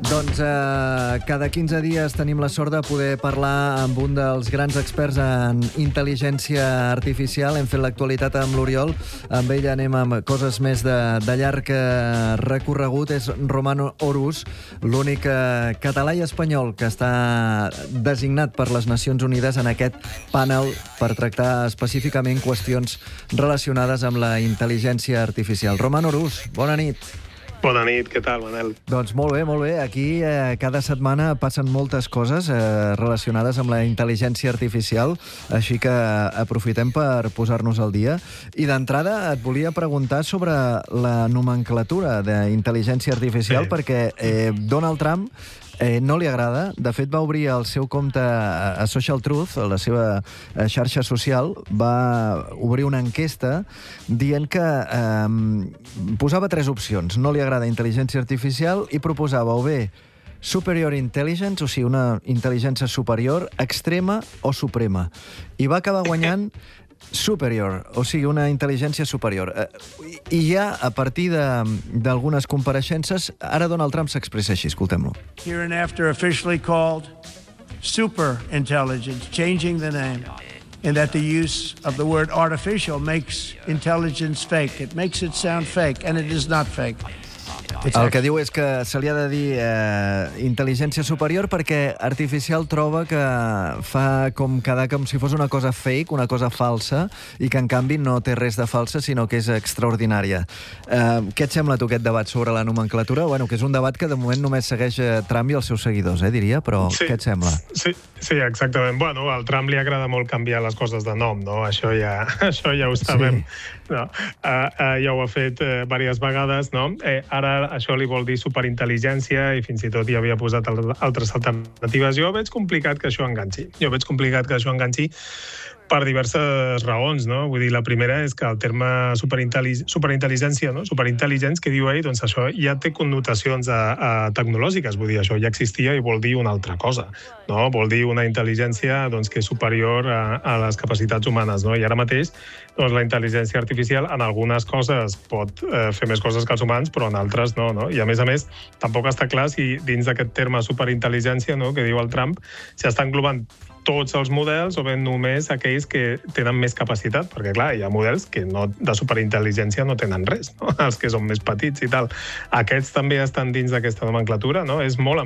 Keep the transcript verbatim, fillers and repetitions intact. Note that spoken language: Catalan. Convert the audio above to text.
Doncs eh, cada quinze dies tenim la sort de poder parlar amb un dels grans experts en intel·ligència artificial. Hem fet l'actualitat amb l'Oriol. Amb ell anem amb coses més de, de llarg recorregut. És Romano Horus, l'únic eh, català i espanyol que està designat per les Nacions Unides en aquest panel per tractar específicament qüestions relacionades amb la intel·ligència artificial. Romano Horus, bona nit. Bona nit, què tal, Manel? Doncs molt bé, molt bé. Aquí eh, cada setmana passen moltes coses eh, relacionades amb la intel·ligència artificial, així que aprofitem per posar-nos al dia. I d'entrada et volia preguntar sobre la nomenclatura d'intel·ligència artificial, sí. perquè eh, Donald Trump Eh, no li agrada. De fet, va obrir el seu compte a Social Truth, a la seva xarxa social, va obrir una enquesta dient que eh, posava tres opcions. No li agrada intel·ligència artificial i proposava o bé superior intelligence, o sigui, una intel·ligència superior, extrema o suprema. I va acabar guanyant superior, o sigui, una intel·ligència superior. I ja, a partir d'algunes compareixences, ara Donald Trump s'expressa així, escoltem-lo. Here and after officially called super intelligence, changing the name, and that the use of the word artificial makes intelligence fake. It makes it sound fake, and it is not fake. El que diu és que se li ha de dir eh, intel·ligència superior perquè artificial troba que fa com quedar com si fos una cosa fake, una cosa falsa, i que en canvi no té res de falsa, sinó que és extraordinària. Eh, què et sembla tu aquest debat sobre la nomenclatura? Bueno, que és un debat que de moment només segueix eh, Trump i els seus seguidors, eh, diria, però sí, què et sembla? Sí, sí, exactament. Bueno, al Trump li agrada molt canviar les coses de nom, no? Això ja, això ja ho sabem. Sí. No, uh, uh, ja ho ha fet uh, diverses vegades, no? Eh, ara això li vol dir superintel·ligència i fins i tot hi havia posat altres alternatives. Jo veig complicat que això enganxi. Jo veig complicat que això enganxi per diverses raons, no? Vull dir, la primera és que el terme superintel·li- superintel·ligència, no? Superintel·ligence, que diu ell, doncs això ja té connotacions a, a tecnològiques, vull dir, això ja existia i vol dir una altra cosa, no? Vol dir una intel·ligència doncs, que és superior a, a les capacitats humanes, no? I ara mateix, doncs, la intel·ligència artificial en algunes coses pot eh, fer més coses que els humans, però en altres no, no? I a més a més, tampoc està clar si dins d'aquest terme superintel·ligència, no?, que diu el Trump, s'estan englobant tots els models o bé només aquells que tenen més capacitat, perquè clar, hi ha models que no, de superintel·ligència no tenen res, no? Els que són més petits i tal. Aquests també estan dins d'aquesta nomenclatura, no? És molt